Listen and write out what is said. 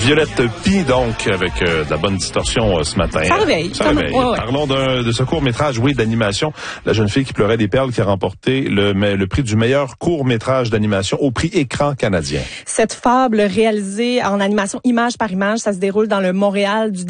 Violette Py, donc, avec de la bonne distorsion ce matin. Ça réveille. Ouais. Parlons de ce court-métrage, d'animation. La jeune fille qui pleurait des perles qui a remporté le prix du meilleur court-métrage d'animation au prix Écran canadien. Cette fable réalisée en animation image par image, ça se déroule dans le Montréal du